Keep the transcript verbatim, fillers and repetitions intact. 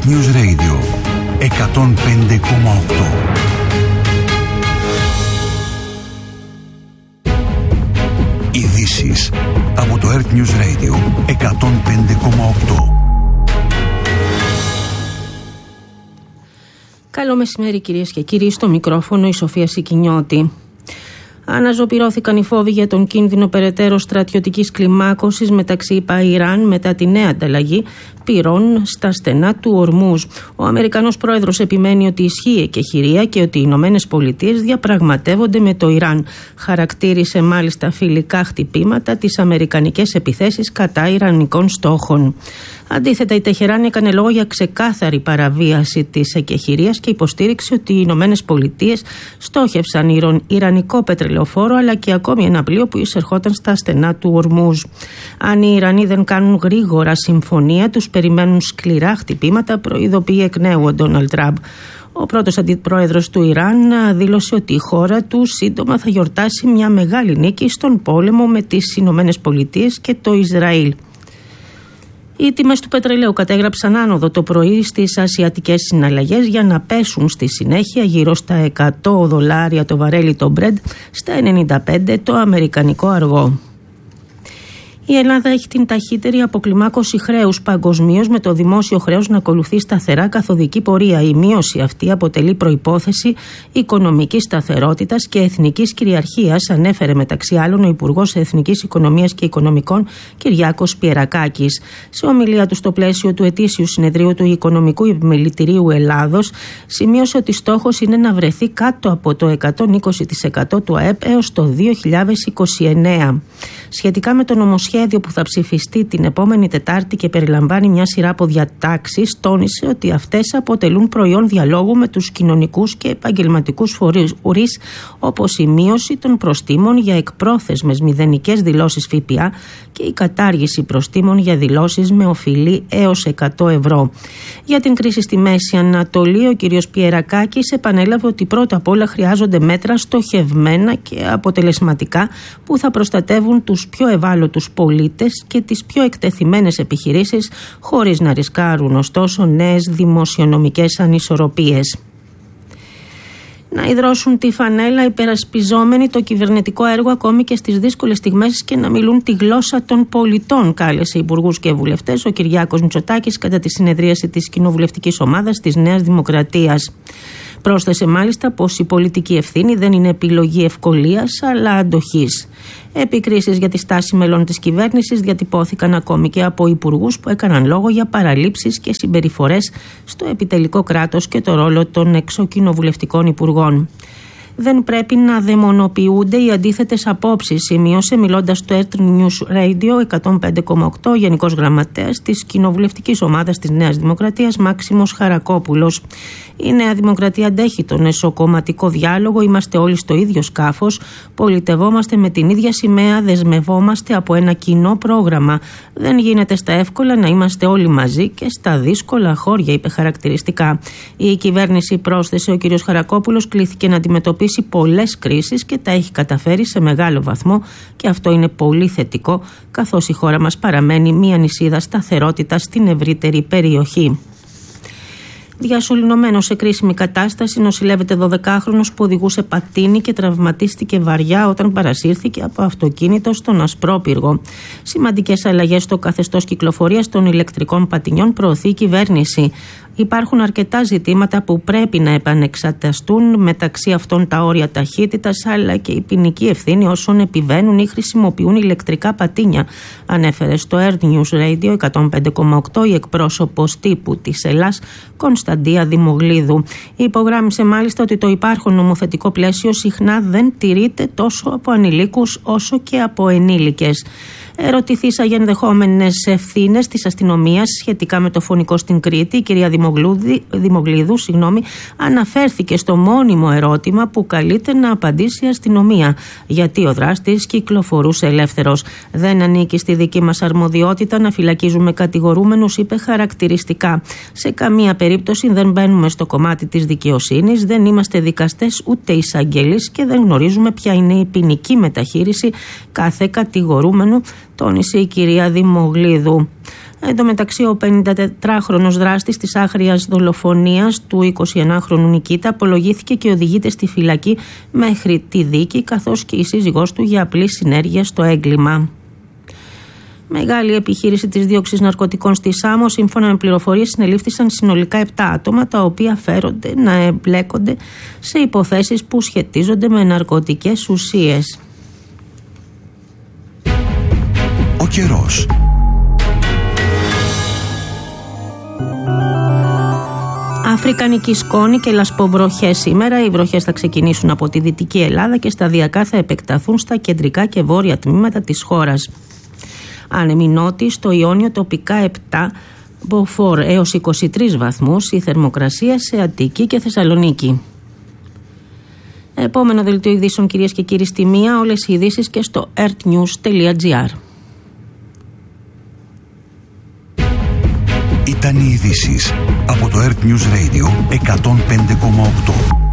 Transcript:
Earth News Radio εκατόν πέντε κόμμα οκτώ. Ειδήσεις από το Earth News Radio εκατόν πέντε κόμμα οκτώ. Καλό μεσημέρι κυρίες και κύριοι, στο μικρόφωνο η Σοφία Σικινιώτη. Αναζωπυρώθηκαν οι φόβοι για τον κίνδυνο περαιτέρω στρατιωτικής κλιμάκωσης μεταξύ ΗΠΑ-Ιράν μετά τη νέα ανταλλαγή πυρών στα στενά του Ορμούζ. Ο Αμερικανός πρόεδρος επιμένει ότι ισχύει εκεχηρία και ότι οι Ηνωμένες Πολιτείες διαπραγματεύονται με το Ιράν. Χαρακτήρισε μάλιστα φιλικά χτυπήματα τις αμερικανικές επιθέσεις κατά ιρανικών στόχων. Αντίθετα, η Τεχεράνη έκανε λόγο για ξεκάθαρη παραβίαση της εκεχηρίας και υποστήριξε ότι οι Ηνωμένες Πολιτείες στόχευσαν ιρανικό πετρελαιοφόρο αλλά και ακόμη ένα πλοίο που εισερχόταν στα στενά του Ορμούζ. Αν οι Ιρανοί δεν κάνουν γρήγορα συμφωνία, τους περιμένουν σκληρά χτυπήματα, προειδοποιεί εκ νέου ο Ντόναλντ Τραμπ. Ο πρώτος αντιπρόεδρος του Ιράν δήλωσε ότι η χώρα του σύντομα θα γιορτάσει μια μεγάλη νίκη στον πόλεμο με τις Ηνωμένες Πολιτείες και το Ισραήλ. Οι τιμές του πετρελαίου κατέγραψαν άνοδο το πρωί στις ασιατικές συναλλαγές για να πέσουν στη συνέχεια γύρω στα εκατό δολάρια το βαρέλι το Brent, στα ενενήντα πέντε το αμερικανικό αργό. Η Ελλάδα έχει την ταχύτερη αποκλιμάκωση χρέους παγκοσμίως, με το δημόσιο χρέος να ακολουθεί σταθερά καθοδική πορεία. Η μείωση αυτή αποτελεί προϋπόθεση οικονομικής σταθερότητας και εθνικής κυριαρχίας, ανέφερε μεταξύ άλλων ο Υπουργός Εθνικής Οικονομίας και Οικονομικών Κυριάκος Πιερακάκης. Σε ομιλία του στο πλαίσιο του ετήσιου συνεδρίου του Οικονομικού Επιμελητηρίου Ελλάδος, σημείωσε ότι στόχος είναι να βρεθεί κάτω από το εκατόν είκοσι τοις εκατό του ΑΕΠ έως το δύο χιλιάδες είκοσι εννέα. Σχετικά με το νομοσχέδιο που θα ψηφιστεί την επόμενη Τετάρτη και περιλαμβάνει μια σειρά από διατάξεις, τόνισε ότι αυτές αποτελούν προϊόν διαλόγου με τους κοινωνικούς και επαγγελματικούς φορείς, όπως η μείωση των προστίμων για εκπρόθεσμες μηδενικές δηλώσεις ΦΠΑ και η κατάργηση προστίμων για δηλώσεις με οφειλή έως εκατό ευρώ. Για την κρίση στη Μέση Ανατολή, ο κ. Πιερακάκης επανέλαβε ότι πρώτα απ' όλα χρειάζονται μέτρα στοχευμένα και αποτελεσματικά που θα προστατεύουν τους πιο ευάλωτους πολίτες και τις πιο εκτεθειμένες επιχειρήσεις, χωρίς να ρισκάρουν ωστόσο νέες δημοσιονομικές ανισορροπίες. Να υδρώσουν τη φανέλα υπερασπιζόμενοι το κυβερνητικό έργο ακόμη και στις δύσκολες στιγμές και να μιλούν τη γλώσσα των πολιτών, κάλεσε υπουργούς και βουλευτές ο Κυριάκος Μητσοτάκης κατά τη συνεδρίαση της κοινοβουλευτικής ομάδας της Νέας Δημοκρατίας. Πρόσθεσε μάλιστα πως η πολιτική ευθύνη δεν είναι επιλογή ευκολίας αλλά αντοχής. Επικρίσεις για τη στάση μελών της κυβέρνησης διατυπώθηκαν ακόμη και από υπουργούς που έκαναν λόγο για παραλήψεις και συμπεριφορές στο επιτελικό κράτος και το ρόλο των εξοκοινοβουλευτικών υπουργών. Δεν πρέπει να δαιμονοποιούνται οι αντίθετες απόψεις, σημείωσε μιλώντας στο Earth News Radio εκατόν πέντε κόμμα οκτώ ο Γενικός Γραμματέας της Κοινοβουλευτικής Ομάδας της Νέας Δημοκρατίας Μάξιμος Χαρακόπουλος. Η Νέα Δημοκρατία αντέχει τον εσωκομματικό διάλογο, είμαστε όλοι στο ίδιο σκάφος, πολιτευόμαστε με την ίδια σημαία, δεσμευόμαστε από ένα κοινό πρόγραμμα. Δεν γίνεται στα εύκολα να είμαστε όλοι μαζί και στα δύσκολα χώρια, είπε χαρακτηριστικά. Η κυβέρνηση, πρόσθεσε ο κ. Χαρακόπουλος, κλήθηκε να αντιμετωπίσει πολλές κρίσεις και τα έχει καταφέρει σε μεγάλο βαθμό και αυτό είναι πολύ θετικό, καθώς η χώρα μας παραμένει μια νησίδα σταθερότητας στην ευρύτερη περιοχή. Διασωληνωμένος σε κρίσιμη κατάσταση νοσηλεύεται δωδεκάχρονος που οδηγούσε πατίνι και τραυματίστηκε βαριά όταν παρασύρθηκε από αυτοκίνητο στον Ασπρόπυργο. Σημαντικές αλλαγές στο καθεστώς κυκλοφορίας των ηλεκτρικών πατινιών προωθεί η κυβέρνηση. Υπάρχουν αρκετά ζητήματα που πρέπει να επανεξεταστούν, μεταξύ αυτών τα όρια ταχύτητας αλλά και η ποινική ευθύνη όσων επιβαίνουν ή χρησιμοποιούν ηλεκτρικά πατίνια, ανέφερε στο Earth News Radio εκατόν πέντε κόμμα οκτώ η εκπρόσωπος τύπου της Ελλάς Κωνσταντία Δημογλίδου. Υπογράμμισε μάλιστα ότι το υπάρχον νομοθετικό πλαίσιο συχνά δεν τηρείται τόσο από ανηλίκους όσο και από ενήλικες. Ερωτηθήσα για ενδεχόμενες ευθύνες της αστυνομίας σχετικά με το φωνικό στην Κρήτη, η κυρία Δημογλίδου συγγνώμη, αναφέρθηκε στο μόνιμο ερώτημα που καλείται να απαντήσει η αστυνομία. Γιατί ο δράστης κυκλοφορούσε ελεύθερος. Δεν ανήκει στη δική μας αρμοδιότητα να φυλακίζουμε κατηγορούμενους, είπε χαρακτηριστικά. Σε καμία περίπτωση δεν μπαίνουμε στο κομμάτι της δικαιοσύνης, δεν είμαστε δικαστές ούτε εισαγγελείς και δεν γνωρίζουμε ποια είναι η ποινική μεταχείριση κάθε κατηγορούμενου, τόνισε η κυρία Δημογλίδου. Εν τω μεταξύ, ο πενηντατετράχρονος δράστης της άγριας δολοφονίας του εικοσιενάχρονου Νικήτα απολογήθηκε και οδηγείται στη φυλακή μέχρι τη δίκη, καθώς και η σύζυγός του για απλή συνέργεια στο έγκλημα. Μεγάλη επιχείρηση της δίωξης ναρκωτικών στη Σάμο. Σύμφωνα με πληροφορίες, συνελήφθησαν συνολικά επτά άτομα, τα οποία φέρονται να εμπλέκονται σε υποθέσεις που σχετίζονται με ναρκωτικές ουσίες. Ο καιρός. Αφρικανική σκόνη και λασποβροχές σήμερα. Οι βροχές θα ξεκινήσουν από τη Δυτική Ελλάδα και σταδιακά θα επεκταθούν στα κεντρικά και βόρεια τμήματα της χώρας. Άνεμοι νότιοι, στο Ιόνιο τοπικά επτά μποφόρ έως είκοσι τρεις βαθμούς, η θερμοκρασία σε Αττική και Θεσσαλονίκη. Επόμενο δελτίο ειδήσεων, κυρίες και κύριοι, στη μία. Όλες οι ειδήσεις και στο earthnews τελεία gr. Ήταν οι ειδήσεις από το Earth News Radio εκατόν πέντε κόμμα οκτώ.